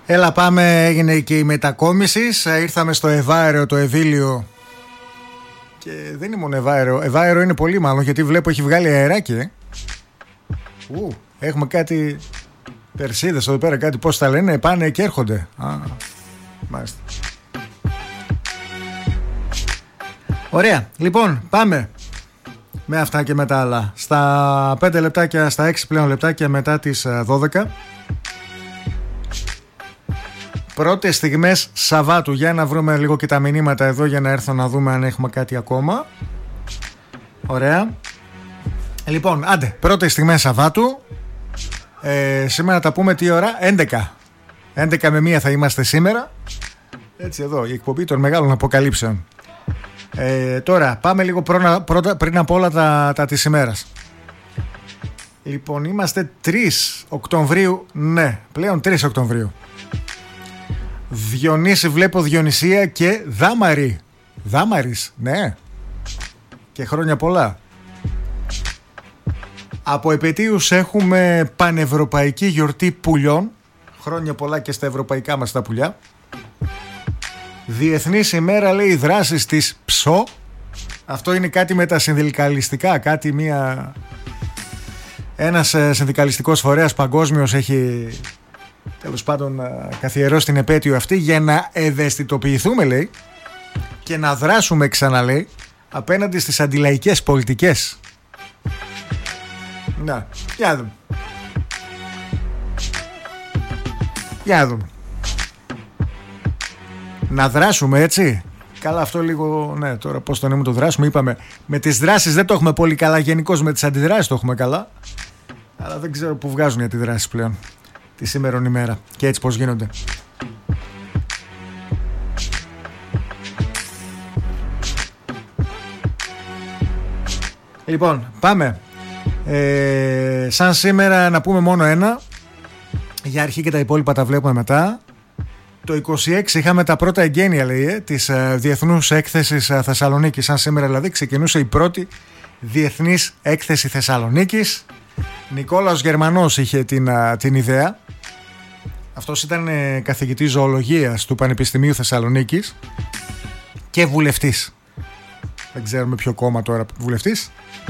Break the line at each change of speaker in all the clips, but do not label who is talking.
Έλα πάμε, έγινε και η μετακόμιση. Ήρθαμε στο Ευάερο, το Ευήλιο. Και δεν είναι μόνο Ευάερο. Ευάερο είναι πολύ μάλλον, γιατί βλέπω έχει βγάλει αεράκι. Έχουμε κάτι περσίδες εδώ πέρα, κάτι πώς τα λένε, πάνε και έρχονται. Μάλιστα. Ωραία, λοιπόν πάμε με αυτά και με τα άλλα. Στα 5 λεπτάκια, στα 6 πλέον λεπτάκια μετά τις 12. Πρώτες στιγμές Σαββάτου. Για να βρούμε λίγο και τα μηνύματα εδώ, για να έρθω να δούμε αν έχουμε κάτι ακόμα. Ωραία. Λοιπόν, άντε, πρώτες στιγμές Σαββάτου. Σήμερα τα πούμε τι ώρα? 11 με 1 θα είμαστε σήμερα. Έτσι εδώ, η εκπομπή των μεγάλων αποκαλύψεων. Τώρα πάμε λίγο πρώτα, πριν από όλα τα της ημέρας. Λοιπόν, είμαστε 3 Οκτωβρίου. Ναι, πλέον 3 Οκτωβρίου. Διονύση, βλέπω Διονυσία και Δάμαρη. Δάμαρης, ναι. Και χρόνια πολλά. Από επετείους έχουμε πανευρωπαϊκή γιορτή πουλιών. Χρόνια πολλά και στα ευρωπαϊκά μας τα πουλιά. Διεθνής ημέρα, λέει, δράσης της ΨΟ. Αυτό είναι κάτι με τα συνδικαλιστικά. Ένας συνδικαλιστικός φορέας παγκόσμιος έχει τέλος πάντων καθιερώσει την επέτειο αυτή για να ευαισθητοποιηθούμε, λέει, και να δράσουμε, ξαναλέει, απέναντι στις αντιλαϊκές πολιτικές. Να, για δούμε. Για δούμε. Να δράσουμε, έτσι. Καλά, αυτό λίγο, ναι, τώρα πώς το το δράσουμε. Είπαμε, με τις δράσεις δεν το έχουμε πολύ καλά. Γενικώς με τις αντιδράσεις το έχουμε καλά. Αλλά δεν ξέρω που βγάζουν οι αντιδράσεις πλέον τη σήμερον ημέρα. Και έτσι πώς γίνονται. Λοιπόν, πάμε. Σαν σήμερα να πούμε μόνο ένα. Για αρχή και τα υπόλοιπα τα βλέπουμε μετά. Το 26 είχαμε τα πρώτα εγγένεια, λέει, της Διεθνούς Έκθεσης Θεσσαλονίκης. Σαν σήμερα δηλαδή ξεκινούσε η πρώτη Διεθνής Έκθεση Θεσσαλονίκης. Νικόλαος Γερμανός είχε την ιδέα. Αυτός ήταν καθηγητής ζωολογίας του Πανεπιστημίου Θεσσαλονίκης και βουλευτής. Δεν ξέρουμε ποιο κόμμα τώρα βουλευτής.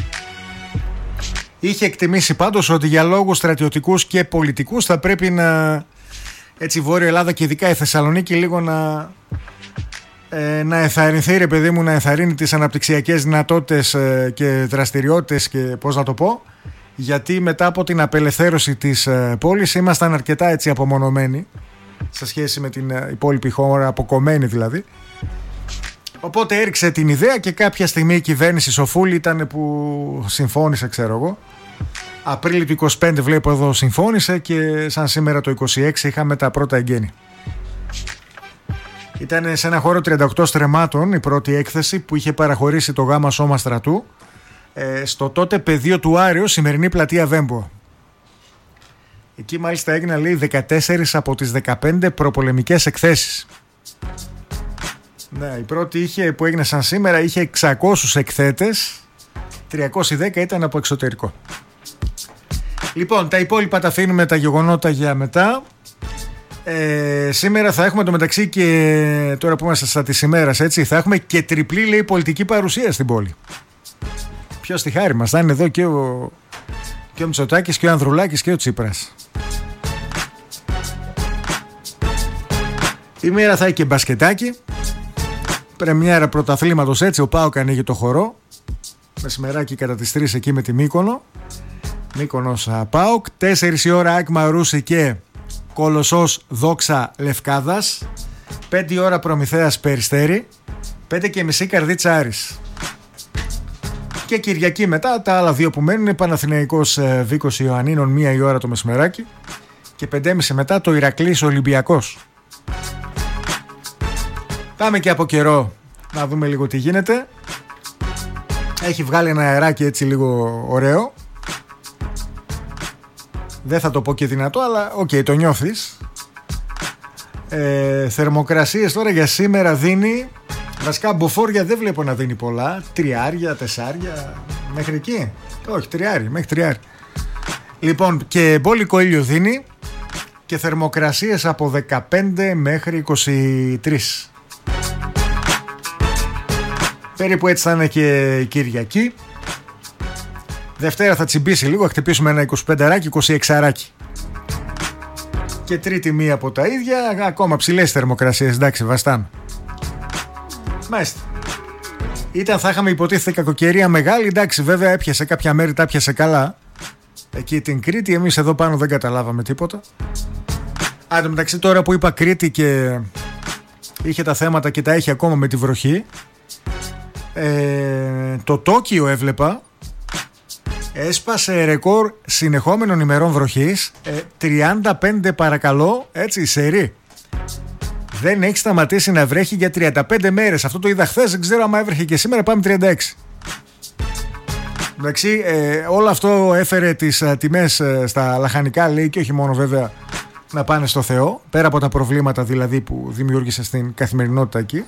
Είχε εκτιμήσει πάντως ότι για λόγους στρατιωτικούς και πολιτικούς θα πρέπει έτσι Βόρεια Ελλάδα και ειδικά η Θεσσαλονίκη λίγο να ενθαρρυνθεί, ρε παιδί μου, να ενθαρρύνει τις αναπτυξιακές δυνατότητες και δραστηριότητες και πώς να το πω, γιατί μετά από την απελευθέρωση της πόλης ήμασταν αρκετά έτσι απομονωμένοι σε σχέση με την υπόλοιπη χώρα, αποκομμένη δηλαδή. Οπότε έριξε την ιδέα και κάποια στιγμή η κυβέρνηση Σοφούλη ήταν που συμφώνησε, ξέρω εγώ. Απρίλιο του 25 βλέπω εδώ συμφώνησε και σαν σήμερα το 26 είχαμε τα πρώτα εγγένεια. Ήταν σε ένα χώρο 38 στρεμμάτων η πρώτη έκθεση που είχε παραχωρήσει το Γ Σώμα Στρατού στο τότε πεδίο του Άριο, σημερινή πλατεία Βέμπο. Εκεί μάλιστα έγιναν, λέει, 14 από τις 15 προπολεμικές εκθέσεις. Ναι, η πρώτη που έγινε σαν σήμερα είχε 600 εκθέτες, 310 ήταν από εξωτερικό. Λοιπόν, τα υπόλοιπα τα αφήνουμε, τα γεγονότα για μετά. Σήμερα θα έχουμε το μεταξύ και τώρα που είμαστε στα της ημέρας, έτσι, θα έχουμε και τριπλή, λέει, πολιτική παρουσία στην πόλη. Ποιος στη χάρη μας, θα είναι εδώ και ο Μητσοτάκης και ο Ανδρουλάκης και ο Τσίπρας. Η μέρα θα έχει και μπασκετάκι. Πρεμιέρα πρωταθλήματος, έτσι, ο ΠΑΟΚ ανοίγει το χορό. Μεσημεράκι κατά τις 3 εκεί με τη Μύκονο. Μύκονος ΠΑΟΚ. 4 η ώρα ΑΕΚ Μαρούσι και Κολοσσός Δόξα Λευκάδας. 5 η ώρα Προμηθέας Περιστέρι. 5:30 Καρδίτσα Άρης. Και Κυριακή μετά τα άλλα δύο που μένουν, Παναθηναϊκός Βίκος Ιωαννίνων 1 η ώρα το μεσημεράκι. Και 5:30 μετά το Ηρακλής Ολυμπιακός. Πάμε και από καιρό να δούμε λίγο τι γίνεται. Έχει βγάλει ένα αεράκι έτσι λίγο ωραίο. Δεν θα το πω και δυνατό, αλλά το νιώθεις. Θερμοκρασίες τώρα για σήμερα δίνει. Βασικά μποφόρια δεν βλέπω να δίνει πολλά. 3, 4 μέχρι εκεί. Όχι, 3, μέχρι 3. Λοιπόν, και μπόλικο ήλιο δίνει. και θερμοκρασίες από 15 μέχρι 23. Περίπου έτσι θα είναι και η Κυριακή. Δευτέρα θα τσιμπήσει λίγο, θα χτυπήσουμε ένα 25ράκι, 26ράκι. Και Τρίτη μία από τα ίδια, ακόμα ψηλές θερμοκρασίες, εντάξει, βαστάμε. Μάλιστα. Ήταν θα είχαμε υποτίθεται κακοκαιρία μεγάλη, εντάξει, βέβαια έπιασε κάποια μέρη, τα έπιασε καλά. Εκεί την Κρήτη, εμείς εδώ πάνω δεν καταλάβαμε τίποτα. Άντε μεταξύ τώρα που είπα Κρήτη και είχε τα θέματα και τα έχει ακόμα με τη βροχή, το Τόκιο έβλεπα έσπασε ρεκόρ συνεχόμενων ημερών βροχής, 35 παρακαλώ, έτσι, σερί. Δεν έχει σταματήσει να βρέχει για 35 μέρες. Αυτό το είδα χθες, δεν ξέρω άμα έβρεχε και σήμερα, πάμε 36. Εντάξει, όλο αυτό έφερε τις τιμές στα λαχανικά, λέει, και όχι μόνο βέβαια να πάνε στο Θεό, πέρα από τα προβλήματα δηλαδή που δημιούργησε στην καθημερινότητα εκεί.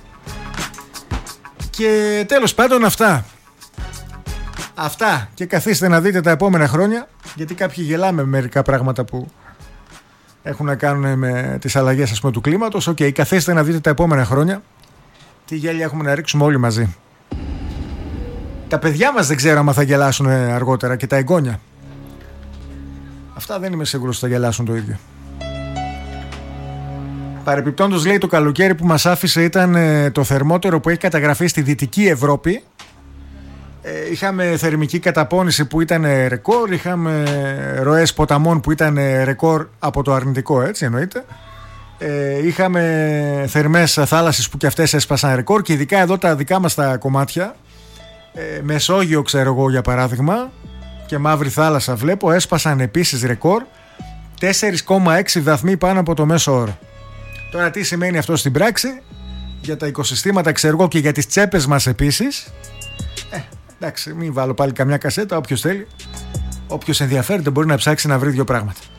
Και τέλος πάντων αυτά, και καθίστε να δείτε τα επόμενα χρόνια, γιατί κάποιοι γελάμε με μερικά πράγματα που έχουν να κάνουν με τις αλλαγές, ας πούμε, του κλίματος. Οκ, καθίστε να δείτε τα επόμενα χρόνια τι γέλια έχουμε να ρίξουμε όλοι μαζί. Τα παιδιά μας δεν ξέρω αν θα γελάσουν αργότερα, και τα εγγόνια. Αυτά δεν είμαι σίγουρος ότι θα γελάσουν το ίδιο. Παρεπιπτόντως, λέει, το καλοκαίρι που μας άφησε ήταν το θερμότερο που έχει καταγραφεί στη Δυτική Ευρώπη. Είχαμε θερμική καταπώνηση που ήταν ρεκόρ, είχαμε ροές ποταμών που ήταν ρεκόρ από το αρνητικό, έτσι εννοείται. Είχαμε θερμές θάλασσες που και αυτές έσπασαν ρεκόρ, και ειδικά εδώ τα δικά μας τα κομμάτια, Μεσόγειο ξέρω εγώ για παράδειγμα, και Μαύρη Θάλασσα βλέπω, έσπασαν επίσης ρεκόρ, 4,6 βαθμοί πάνω από το μέσο όρο. Τώρα τι σημαίνει αυτό στην πράξη για τα οικοσυστήματα, ξέρω εγώ, και για τις τσέπες μας επίσης. Εντάξει, μην βάλω πάλι καμιά κασέτα, όποιος θέλει, όποιος ενδιαφέρεται μπορεί να ψάξει να βρει δύο πράγματα.